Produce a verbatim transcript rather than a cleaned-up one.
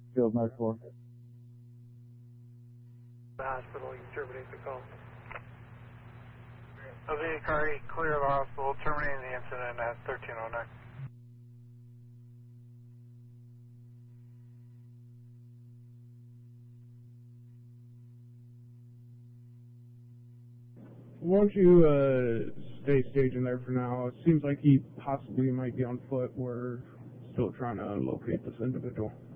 Field nine four. The hospital, you can terminate the call. Elvina Car eight, clear of the hospital, terminating the incident at thirteen oh nine. Why don't you uh, stay staging there for now? It seems like he possibly might be on foot. We're still trying to locate this individual.